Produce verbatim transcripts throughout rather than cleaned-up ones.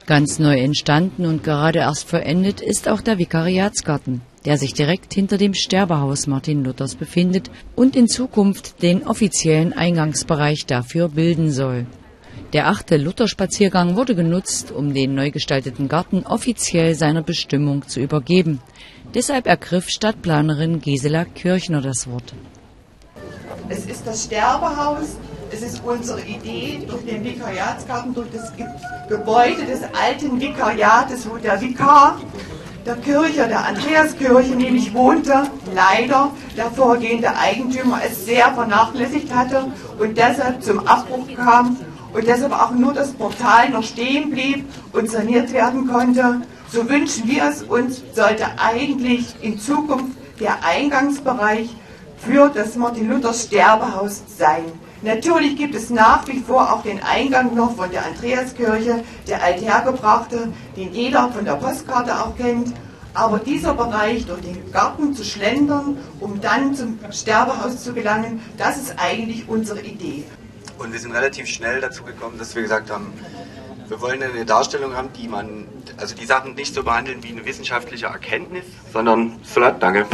Ganz neu entstanden und gerade erst vollendet ist auch der Vikariatsgarten, der sich direkt hinter dem Sterbehaus Martin Luthers befindet und in Zukunft den offiziellen Eingangsbereich dafür bilden soll. Der achte Lutherspaziergang wurde genutzt, um den neu gestalteten Garten offiziell seiner Bestimmung zu übergeben. Deshalb ergriff Stadtplanerin Gisela Kirchner das Wort. Es ist das Sterbehaus, es ist unsere Idee durch den Vikariatsgarten, durch das Ge Gebäude des alten Vikariates, wo der Vikar der Kirche, der Andreaskirche nämlich wohnte, leider der vorgehende Eigentümer es sehr vernachlässigt hatte und deshalb zum Abbruch kam und deshalb auch nur das Portal noch stehen blieb und saniert werden konnte. So wünschen wir es uns, sollte eigentlich in Zukunft der Eingangsbereich für das Martin-Luther-Sterbehaus sein. Natürlich gibt es nach wie vor auch den Eingang noch von der Andreaskirche, der althergebrachte, den jeder von der Postkarte auch kennt. Aber dieser Bereich, durch den Garten zu schlendern, um dann zum Sterbehaus zu gelangen, das ist eigentlich unsere Idee. Und wir sind relativ schnell dazu gekommen, dass wir gesagt haben, wir wollen eine Darstellung haben, die man, also die Sachen nicht so behandeln wie eine wissenschaftliche Erkenntnis, sondern, Salat, danke,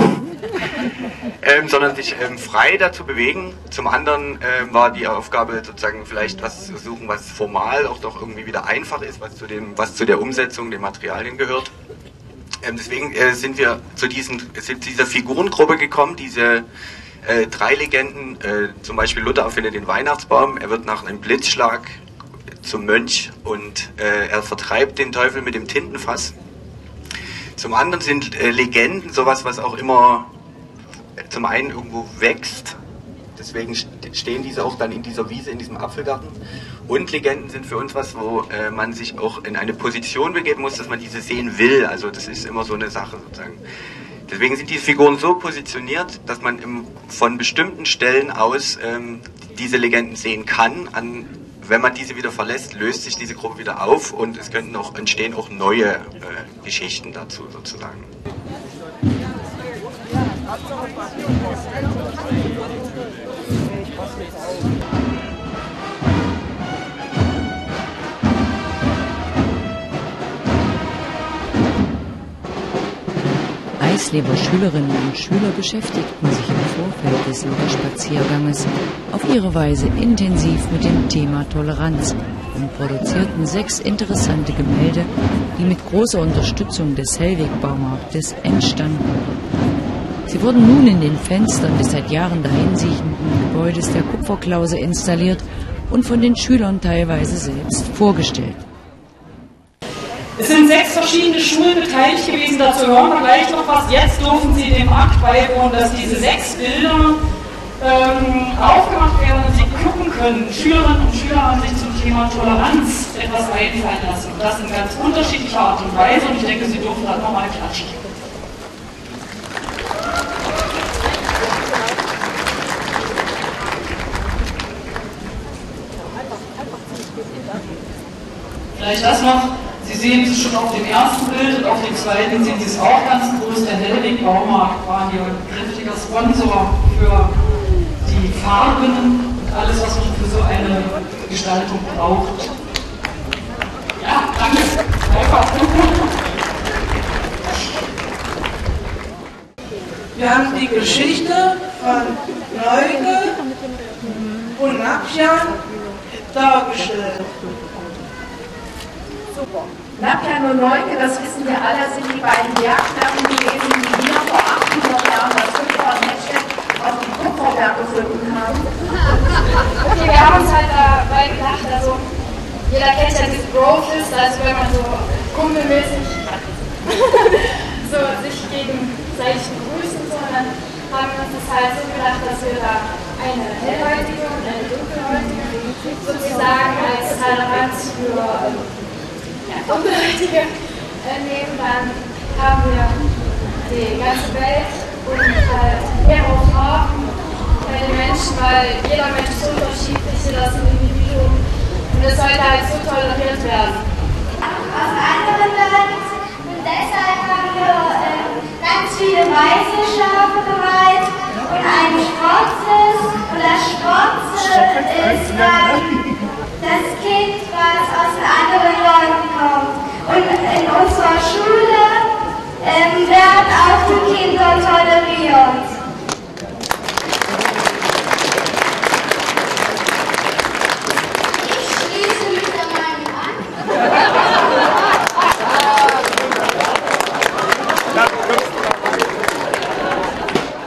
ähm, sondern sich ähm, frei dazu bewegen. Zum anderen ähm, war die Aufgabe sozusagen vielleicht was zu suchen, was formal auch doch irgendwie wieder einfach ist, was zu dem, was zu der Umsetzung, den Materialien gehört. Ähm, deswegen äh, sind wir zu diesen, sind dieser Figurengruppe gekommen, diese äh, drei Legenden, äh, zum Beispiel Luther erfindet den Weihnachtsbaum, er wird nach einem Blitzschlag zum Mönch und äh, er vertreibt den Teufel mit dem Tintenfass. Zum anderen sind äh, Legenden sowas, was auch immer äh, zum einen irgendwo wächst, deswegen stehen diese auch dann in dieser Wiese, in diesem Apfelgarten. Und Legenden sind für uns was, wo äh, man sich auch in eine Position begeben muss, dass man diese sehen will. Also das ist immer so eine Sache sozusagen. Deswegen sind diese Figuren so positioniert, dass man im, von bestimmten Stellen aus ähm, diese Legenden sehen kann. An, wenn man diese wieder verlässt, löst sich diese Gruppe wieder auf und es könnten auch entstehen auch neue äh, Geschichten dazu sozusagen. Eisleber Schülerinnen und Schüler beschäftigten sich im Vorfeld des Lutherspazierganges auf ihre Weise intensiv mit dem Thema Toleranz und produzierten sechs interessante Gemälde, die mit großer Unterstützung des Hellweg-Baumarktes entstanden. Sie wurden nun in den Fenstern des seit Jahren dahinsiechenden Gebäudes der Kupferklause installiert und von den Schülern teilweise selbst vorgestellt. Es sind sechs verschiedene Schulen beteiligt gewesen, dazu hören wir gleich noch was. Jetzt dürfen Sie dem Akt beiwohnen, dass diese sechs Bilder ähm, aufgemacht werden und Sie gucken können. Schülerinnen und Schüler haben sich zum Thema Toleranz etwas einfallen lassen. Und das in ganz unterschiedlicher Art und Weise und ich denke, Sie dürfen dann nochmal klatschen. Vielleicht das noch. Sie sehen es schon auf dem ersten Bild und auf dem zweiten sehen Sie es auch ganz groß. Der Hellweg-Baumarkt war hier ein kräftiger Sponsor für die Farben und alles, was man für so eine Gestaltung braucht. Ja, danke. Einfach. Wir haben die Geschichte von Neuge und Napjan dargestellt. Napjan und Neuke, das wissen wir alle, sind die beiden Bergherren gewesen, die hier vor achthundert Jahren das Kupfer-Netzwerk auf die Kupferberg gefunden haben. Okay, wir haben uns halt dabei gedacht, also jeder kennt ja diese Bro-Fist, also wenn man so kumpelmäßig so sich gegenseitig begrüßen, so, und dann haben wir uns das halt so gedacht, dass wir da eine hellhäutige und eine dunkelhäutige sozusagen als Toleranz für ja, Dunkelhäutige äh, nehmen. Dann haben wir die ganze Welt und halt mehrere Farben bei den Menschen, weil jeder Mensch ist unterschiedlich, jeder ist ein Individuum und es sollte halt so toleriert werden.